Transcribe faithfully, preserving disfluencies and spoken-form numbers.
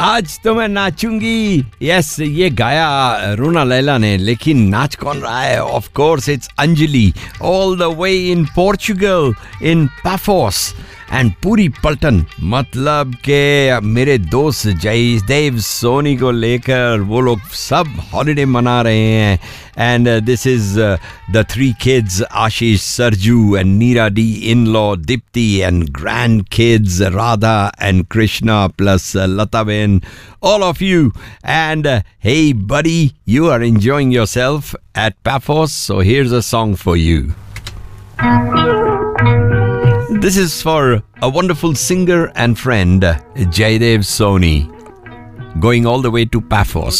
आज तो मैं नाचूंगी. यस, ये गाया रोना लैला ने, लेकिन नाच कौन रहा है? Of course it's Anjali, all the way in Portugal, in Paphos. And पूरी पलटन, मतलब के मेरे दोस्त जयदेव सोनी को लेकर वो लोग सब हॉलिडे मना रहे हैं. And this is the three kids, Ashish, Sarju and Neera D, in law Deepti, and grand kids Radha and Krishna plus Lata Ben, all of you. And uh, hey buddy, you are enjoying yourself at Paphos, so here's a song for you. This is for a wonderful singer and friend, Jaydev Soni, going all the way to Paphos.